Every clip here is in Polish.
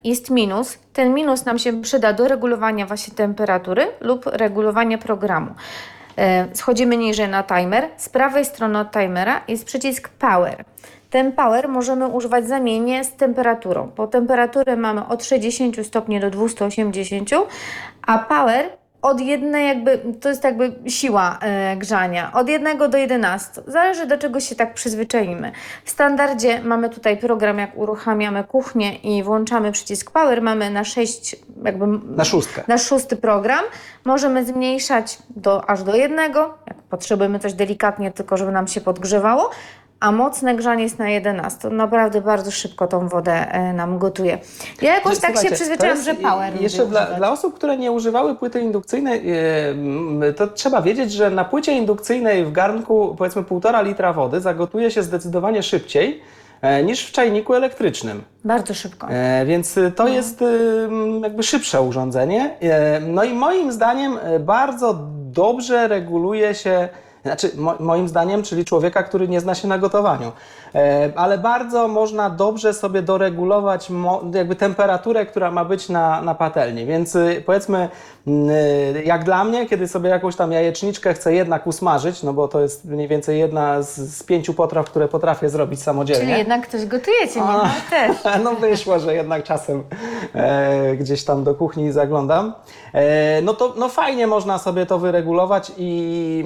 jest minus. Ten minus nam się przyda do regulowania właśnie temperatury lub regulowania programu. Schodzimy niżej na timer. Z prawej strony od timera jest przycisk Power. Ten Power możemy używać zamiennie z temperaturą, bo temperaturę mamy od 60 stopni do 280, a Power od jednej to jest siła grzania, od 1 do 11. Zależy, do czego się tak przyzwyczaimy. W standardzie mamy tutaj program, jak uruchamiamy kuchnię i włączamy przycisk Power, mamy na 6, na szósty program. Możemy zmniejszać aż do 1, jak potrzebujemy coś delikatnie, tylko żeby nam się podgrzewało, a mocne grzanie jest na 11. Naprawdę bardzo szybko tą wodę nam gotuje. Ja jakoś tak się przyzwyczaiłam, że Power. Jeszcze dla osób, które nie używały płyty indukcyjnej, to trzeba wiedzieć, że na płycie indukcyjnej w garnku powiedzmy 1,5 litra wody zagotuje się zdecydowanie szybciej niż w czajniku elektrycznym. Bardzo szybko. Więc to jest szybsze urządzenie. No i moim zdaniem bardzo dobrze reguluje się, moim zdaniem, czyli człowieka, który nie zna się na gotowaniu, ale bardzo można dobrze sobie doregulować temperaturę, która ma być na patelni. Więc powiedzmy, jak dla mnie, kiedy sobie jakąś tam jajeczniczkę chcę jednak usmażyć, no bo to jest mniej więcej jedna z 5 potraw, które potrafię zrobić samodzielnie. Czyli jednak coś gotujecie, nie? No też. No wyszło, że jednak czasem gdzieś tam do kuchni zaglądam. No fajnie można sobie to wyregulować i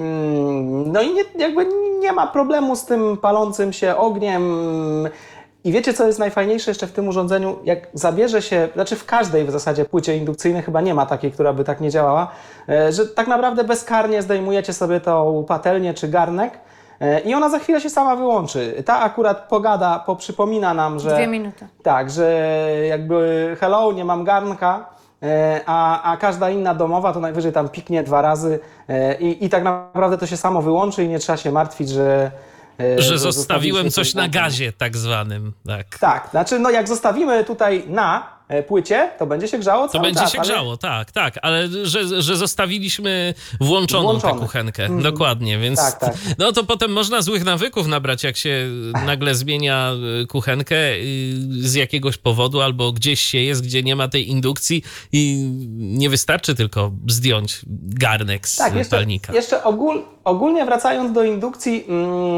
nie ma problemu z tym palącym się ogniem. I wiecie, co jest najfajniejsze jeszcze w tym urządzeniu? Jak zabierze się, w każdej w zasadzie płycie indukcyjnej chyba nie ma takiej, która by tak nie działała, że tak naprawdę bezkarnie zdejmujecie sobie tą patelnię czy garnek i ona za chwilę się sama wyłączy. Ta akurat poprzypomina nam, że... 2 minuty. Tak, że hello, nie mam garnka. A każda inna domowa to najwyżej tam piknie 2 razy i tak naprawdę to się samo wyłączy i nie trzeba się martwić, że zostawiłem coś na gazie tak zwanym. Tak, jak zostawimy tutaj na płycie, to będzie się grzało cały czas. To będzie się grzało, tak, ale że zostawiliśmy włączoną tę kuchenkę, dokładnie, więc tak. No to potem można złych nawyków nabrać, jak się nagle zmienia kuchenkę z jakiegoś powodu, albo gdzieś się jest, gdzie nie ma tej indukcji i nie wystarczy tylko zdjąć garnek z palnika. Jeszcze ogólnie wracając do indukcji,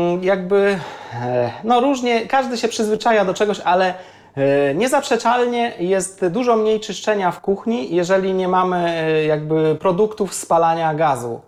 różnie, każdy się przyzwyczaja do czegoś, ale niezaprzeczalnie jest dużo mniej czyszczenia w kuchni, jeżeli nie mamy produktów spalania gazu.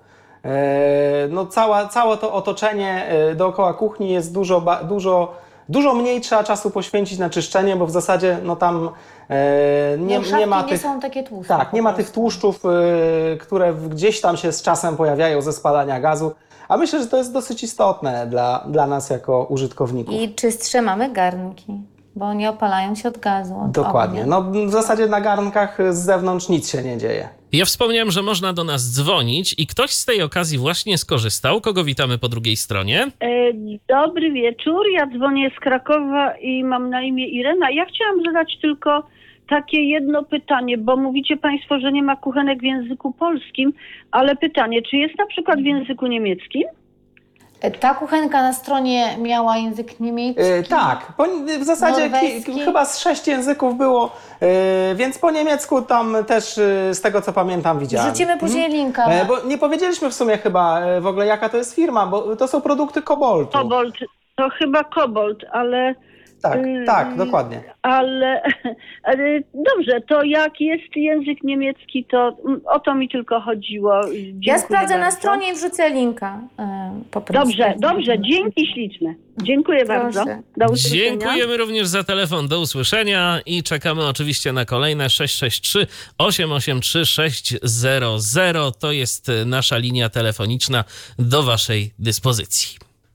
Całe to otoczenie dookoła kuchni jest dużo mniej trzeba czasu poświęcić na czyszczenie, bo w zasadzie tam nie ma tych... nie są takie tłuste. Tak, nie ma tych tłuszczów, które gdzieś tam się z czasem pojawiają ze spalania gazu. A myślę, że to jest dosyć istotne dla nas jako użytkowników. I czystsze mamy garnki, bo nie opalają się od gazu. Dokładnie. W zasadzie na garnkach z zewnątrz nic się nie dzieje. Ja wspomniałem, że można do nas dzwonić i ktoś z tej okazji właśnie skorzystał. Kogo witamy po drugiej stronie? Dobry wieczór, ja dzwonię z Krakowa i mam na imię Irena. Ja chciałam zadać tylko takie jedno pytanie, bo mówicie Państwo, że nie ma kuchenek w języku polskim, ale pytanie, czy jest na przykład w języku niemieckim? Ta kuchenka na stronie miała język niemiecki? Tak, w zasadzie chyba z 6 języków było, więc po niemiecku tam też z tego co pamiętam widziałem. Wrzucimy później linka. Bo nie powiedzieliśmy w sumie chyba w ogóle jaka to jest firma, bo to są produkty Coboltu. Cobolt, to chyba Cobolt, ale... Tak, dokładnie. Ale dobrze, to jak jest język niemiecki, to o to mi tylko chodziło. Dziękuję ja sprawdzę bardzo. Na stronie i wrzucę linka. Dobrze, dzięki śliczne. Dziękuję bardzo. Do usłyszenia. Dziękujemy również za telefon. Do usłyszenia i czekamy oczywiście na kolejne 663 883 600. To jest nasza linia telefoniczna do waszej dyspozycji.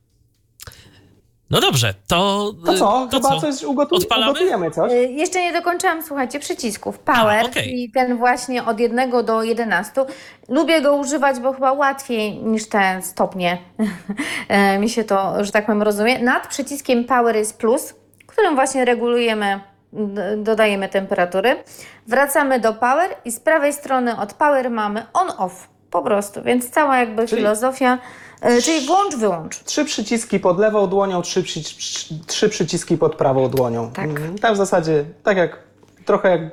No dobrze, to co? Chyba coś ugotujemy coś? Jeszcze nie dokończyłam, słuchajcie, przycisków. Power, czyli ten właśnie od 1 do 11. Lubię go używać, bo chyba łatwiej niż te stopnie. Mi się to, że tak powiem, rozumie. Nad przyciskiem Power jest plus, którym właśnie regulujemy, dodajemy temperatury. Wracamy do Power i z prawej strony od Power mamy on-off. Po prostu, więc cała filozofia, czyli włącz, wyłącz. 3 przyciski pod lewą dłonią, 3 przyciski pod prawą dłonią. Tak. Tak w zasadzie, tak jak trochę jak